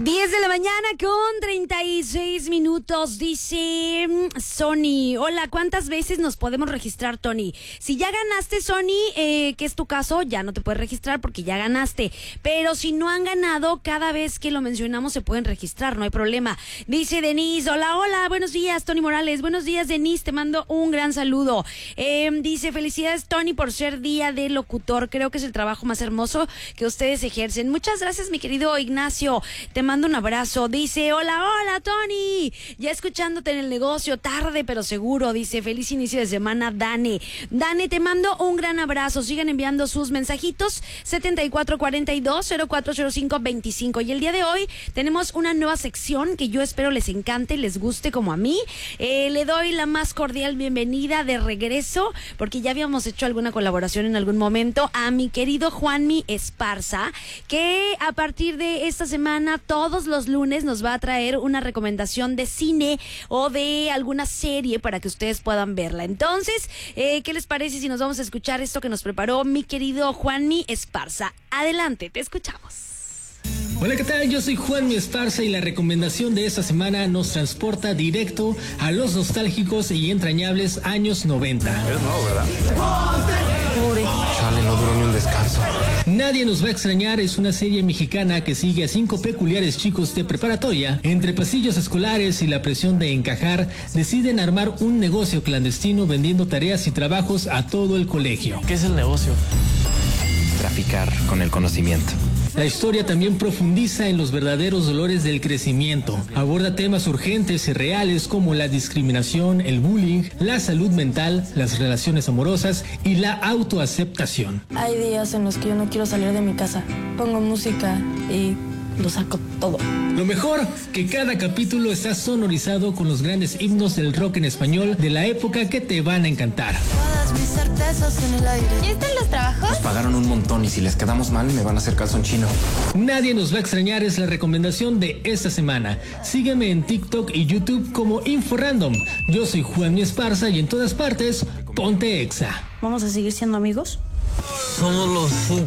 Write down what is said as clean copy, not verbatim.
10 de la mañana con 36 minutos, dice Sony. Hola, ¿cuántas veces nos podemos registrar, Tony? Si ya ganaste, Sony, que es tu caso, ya no te puedes registrar porque ya ganaste. Pero si no han ganado, cada vez que lo mencionamos se pueden registrar, no hay problema. Dice Denise, hola, buenos días, Tony Morales. Buenos días, Denise, te mando un gran saludo. Dice, felicidades, Tony, por ser día de locutor. Creo que es el trabajo más hermoso que ustedes ejercen. Muchas gracias, mi querido Ignacio. Te mando un abrazo. Dice, hola, Tony. Ya escuchándote en el negocio, tarde pero seguro. Dice, feliz inicio de semana, Dane. Dane, te mando un gran abrazo. Sigan enviando sus mensajitos, 7442-040525. Y el día de hoy tenemos una nueva sección que yo espero les encante, les guste como a mí. Le doy la más cordial bienvenida de regreso, porque ya habíamos hecho alguna colaboración en algún momento, a mi querido Juanmi Esparza, que a partir de esta semana, todos los lunes nos va a traer una recomendación de cine o de alguna serie para que ustedes puedan verla. Entonces, ¿qué les parece si nos vamos a escuchar esto que nos preparó mi querido Juanmi Esparza? Adelante, te escuchamos. Hola, ¿qué tal? Yo soy Juanmi Esparza y la recomendación de esta semana nos transporta directo a los nostálgicos y entrañables años 90. Es nuevo, ¿verdad? Chale, no duró ni un descanso. Nadie nos va a extrañar es una serie mexicana que sigue a 5 peculiares chicos de preparatoria. Entre pasillos escolares y la presión de encajar, deciden armar un negocio clandestino vendiendo tareas y trabajos a todo el colegio. ¿Qué es el negocio? Traficar con el conocimiento. La historia también profundiza en los verdaderos dolores del crecimiento. Aborda temas urgentes y reales como la discriminación, el bullying, la salud mental, las relaciones amorosas y la autoaceptación. Hay días en los que yo no quiero salir de mi casa. Pongo música y lo saco todo. Lo mejor, que cada capítulo está sonorizado con los grandes himnos del rock en español de la época que te van a encantar. Todas mis certezas en el aire. ¿Ya están los trabajos? Nos pagaron un montón y si les quedamos mal me van a hacer calzón chino. Nadie nos va a extrañar es la recomendación de esta semana. Sígueme en TikTok y YouTube como InfoRandom. Yo soy Juanmi Esparza y en todas partes, ponte Exa. ¿Vamos a seguir siendo amigos? Somos los